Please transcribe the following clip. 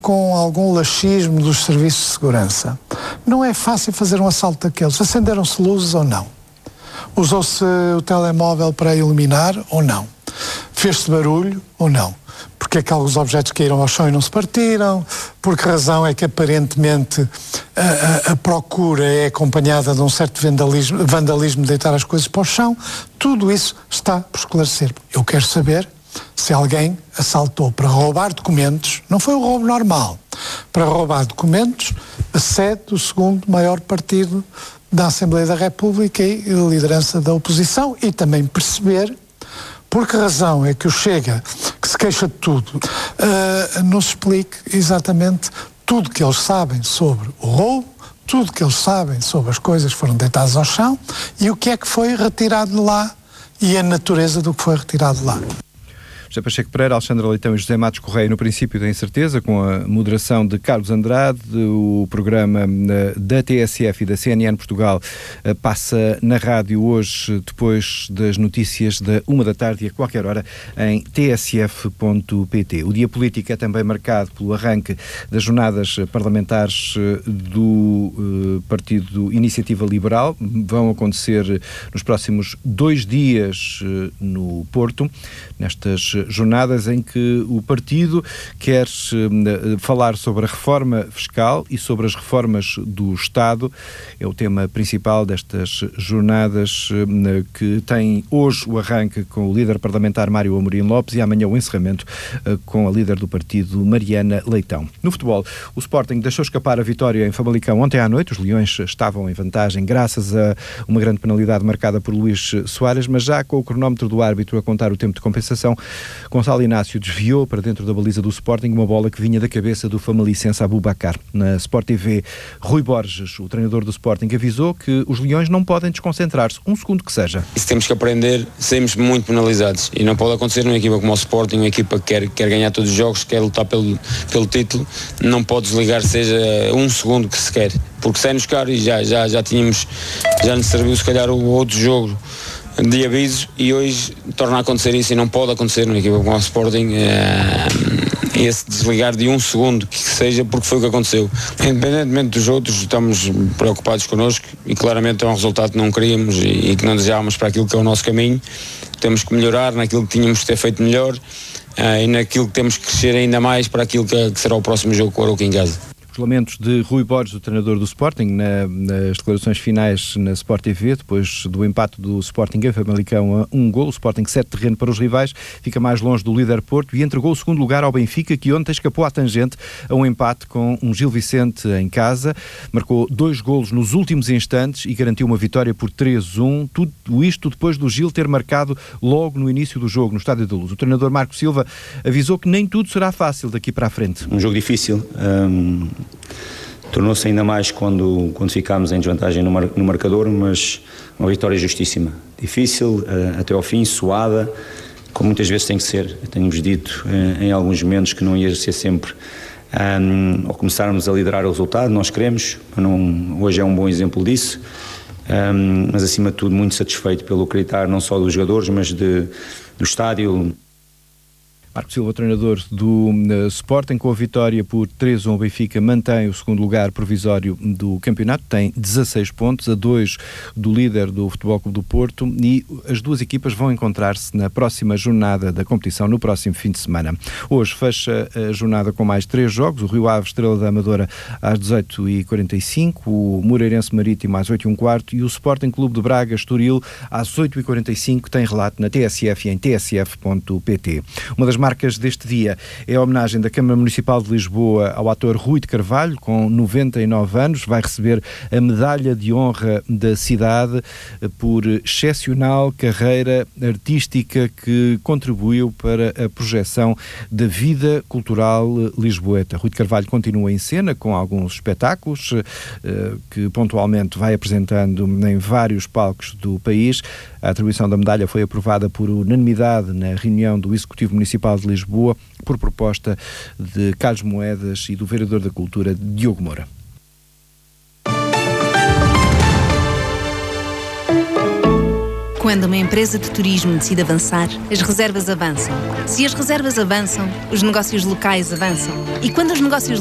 com algum laxismo dos serviços de segurança. Não é fácil fazer um assalto daqueles. Acenderam-se luzes ou não? Usou-se o telemóvel para iluminar ou não? Fez-se barulho ou não? Porque é que alguns objetos caíram ao chão e não se partiram? Por que razão é que aparentemente a procura é acompanhada de um certo vandalismo de deitar as coisas para o chão? Tudo isso está por esclarecer. Eu quero saber se alguém assaltou para roubar documentos, não foi um roubo normal, para roubar documentos, a sede do segundo maior partido da Assembleia da República e a liderança da oposição, e também perceber por que razão é que o Chega, que se queixa de tudo, nos explique exatamente tudo que eles sabem sobre o roubo, tudo que eles sabem sobre as coisas que foram deitadas ao chão e o que é que foi retirado de lá e a natureza do que foi retirado de lá. José Pacheco Pereira, Alexandra Leitão e José Matos Correia, no princípio da incerteza, com a moderação de Carlos Andrade. O programa da TSF e da CNN Portugal passa na rádio hoje, depois das notícias da 13h, e a qualquer hora em tsf.pt. O dia político é também marcado pelo arranque das jornadas parlamentares do Partido Iniciativa Liberal. Vão acontecer nos próximos 2 dias no Porto, nestas jornadas em que o partido quer falar sobre a reforma fiscal e sobre as reformas do Estado. É o tema principal destas jornadas, que tem hoje o arranque com o líder parlamentar Mário Amorim Lopes e amanhã o encerramento com a líder do partido Mariana Leitão. No futebol, o Sporting deixou escapar a vitória em Famalicão ontem à noite. Os Leões estavam em vantagem graças a uma grande penalidade marcada por Luís Soares, mas já com o cronómetro do árbitro a contar o tempo de compensação, Gonçalo Inácio desviou para dentro da baliza do Sporting uma bola que vinha da cabeça do famalicense Aboubacar. Na Sport TV, Rui Borges, o treinador do Sporting, avisou que os Leões não podem desconcentrar-se, um segundo que seja. Isso temos que aprender, saímos muito penalizados e não pode acontecer numa equipa como o Sporting, uma equipa que quer ganhar todos os jogos, quer lutar pelo título, não pode desligar seja um segundo que se quer, porque sai-nos caro e já nos serviu se calhar o outro jogo de aviso e hoje torna a acontecer isso e não pode acontecer numa equipa como o Sporting, esse desligar de um segundo que seja, porque foi o que aconteceu. Independentemente dos outros, estamos preocupados connosco e claramente é um resultado que não queríamos e que não desejávamos para aquilo que é o nosso caminho. Temos que melhorar naquilo que tínhamos que ter feito melhor e naquilo que temos que crescer ainda mais para aquilo que será o próximo jogo com o Arouca em casa. Os lamentos de Rui Borges, o treinador do Sporting, nas declarações finais na Sport TV, depois do empate do Sporting em Famalicão a 1 golo. O Sporting cede terreno para os rivais, fica mais longe do líder Porto e entregou o segundo lugar ao Benfica, que ontem escapou à tangente a um empate com um Gil Vicente em casa. Marcou 2 golos nos últimos instantes e garantiu uma vitória por 3-1. Tudo isto depois do Gil ter marcado logo no início do jogo, no Estádio da Luz. O treinador Marco Silva avisou que nem tudo será fácil daqui para a frente. Um jogo difícil. Tornou-se ainda mais quando ficámos em desvantagem no marcador, mas uma vitória justíssima. Difícil, até ao fim, suada, como muitas vezes tem que ser. Tenho-vos dito em alguns momentos que não ia ser sempre ao começarmos a liderar o resultado, nós queremos, hoje é um bom exemplo disso, mas acima de tudo muito satisfeito pelo acreditar não só dos jogadores, mas do estádio. Marco Silva, treinador do Sporting, com a vitória por 3-1, o Benfica mantém o segundo lugar provisório do campeonato, tem 16 pontos, a 2 do líder do Futebol Clube do Porto, e as duas equipas vão encontrar-se na próxima jornada da competição, no próximo fim de semana. Hoje fecha a jornada com mais 3 jogos, o Rio Ave Estrela da Amadora às 18h45, o Moreirense Marítimo às 8h15 e o Sporting Clube de Braga Estoril às 8h45, tem relato na TSF e em tsf.pt. Uma das marcas deste dia é a homenagem da Câmara Municipal de Lisboa ao ator Rui de Carvalho, com 99 anos. Vai receber a medalha de honra da cidade por excepcional carreira artística que contribuiu para a projeção da vida cultural lisboeta. Rui de Carvalho continua em cena com alguns espetáculos que pontualmente vai apresentando em vários palcos do país. A atribuição da medalha foi aprovada por unanimidade na reunião do Executivo Municipal de Lisboa, por proposta de Carlos Moedas e do Vereador da Cultura, Diogo Moura. Quando uma empresa de turismo decide avançar, as reservas avançam. Se as reservas avançam, os negócios locais avançam. E quando os negócios